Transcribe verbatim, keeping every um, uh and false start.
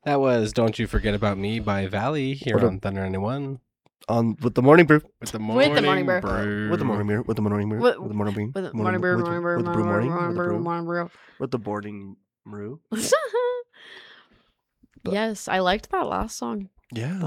That was "Don't You Forget About Me" by Valley here What a- on Thunder ninety-one On with the morning brew. with the With the morning morning brew. brew. With the morning brew. With the morning brew. With- With the morning brew. With the morning morning brew, with- morning brew, with the brew morning. morning With the brew, brew. morning brew. With the boarding brew. Yes, I liked that last song. Yeah.